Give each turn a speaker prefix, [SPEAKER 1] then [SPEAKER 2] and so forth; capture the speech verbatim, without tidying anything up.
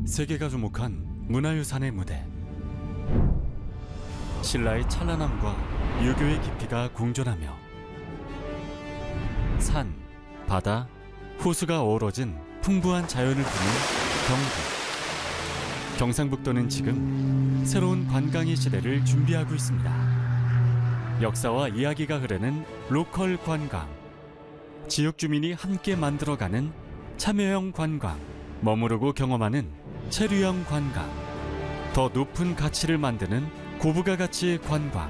[SPEAKER 1] 세계가 주목한 문화유산의 무대. 신라의 찬란함과 유교의 깊이가 공존하며 산, 바다, 호수가 어우러진 풍부한 자연을 품은 경북. 경상북도는 지금 새로운 관광의 시대를 준비하고 있습니다. 역사와 이야기가 흐르는 로컬 관광. 지역 주민이 함께 만들어가는 참여형 관광. 머무르고 경험하는 체류형 관광. 더 높은 가치를 만드는 고부가 가치 관광.